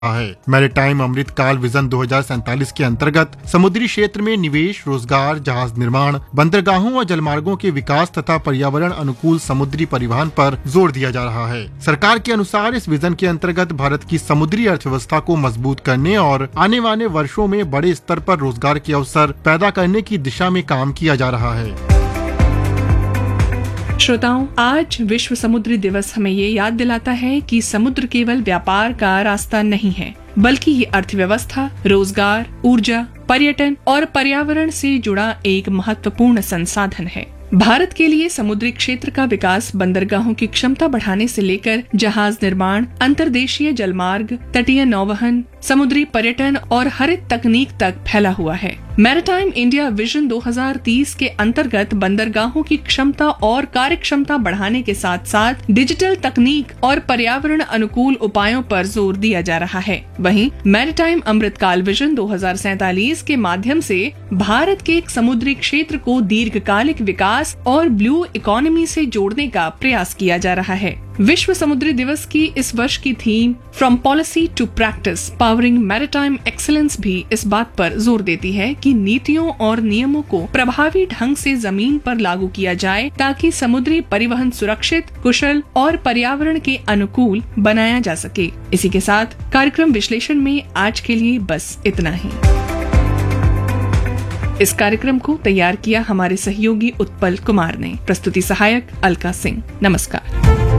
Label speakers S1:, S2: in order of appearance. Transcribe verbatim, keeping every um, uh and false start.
S1: है। मैरीटाइम अमृतकाल विजन दो हज़ार सैंतालीस के अंतर्गत समुद्री क्षेत्र में निवेश, रोजगार, जहाज निर्माण, बंदरगाहों और जलमार्गों के विकास तथा पर्यावरण अनुकूल समुद्री परिवहन पर जोर दिया जा रहा है। सरकार के अनुसार इस विजन के अंतर्गत भारत की समुद्री अर्थव्यवस्था को मजबूत करने और आने वाले वर्षों में बड़े स्तर पर रोजगार के अवसर पैदा करने की दिशा में काम किया जा रहा है।
S2: श्रोताओं, आज विश्व समुद्री दिवस हमें ये याद दिलाता है कि समुद्र केवल व्यापार का रास्ता नहीं है, बल्कि ये अर्थव्यवस्था, रोजगार, ऊर्जा, पर्यटन और पर्यावरण से जुड़ा एक महत्वपूर्ण संसाधन है। भारत के लिए समुद्री क्षेत्र का विकास बंदरगाहों की क्षमता बढ़ाने से लेकर जहाज निर्माण, अंतर्देशीय जलमार्ग, तटीय नौवहन, समुद्री पर्यटन और हरित तकनीक तक फैला हुआ है। मैरीटाइम इंडिया विजन दो हज़ार तीस के अंतर्गत बंदरगाहों की क्षमता और कार्यक्षमता बढ़ाने के साथ साथ डिजिटल तकनीक और पर्यावरण अनुकूल उपायों पर जोर दिया जा रहा है। वहीं मैरीटाइम अमृतकाल विजन दो हज़ार सैंतालीस के माध्यम से भारत के एक समुद्री क्षेत्र को दीर्घकालिक विकास और ब्लू इकोनॉमी से जोड़ने का प्रयास किया जा रहा है। विश्व समुद्री दिवस की इस वर्ष की theme from policy to practice powering maritime excellence भी इस बात पर जोर देती है कि नीतियों और नियमों को प्रभावी ढंग से जमीन पर लागू किया जाए ताकि समुद्री परिवहन सुरक्षित, कुशल और पर्यावरण के अनुकूल बनाया जा सके। इसी के साथ कार्यक्रम विश्लेषण में आज के लिए बस इतना ही। इस कार्यक्रम को तैयार किया हमारे सहयोगी उत्पल कुमार ने। प्रस्तुति सहायक अलका सिंह। नमस्कार।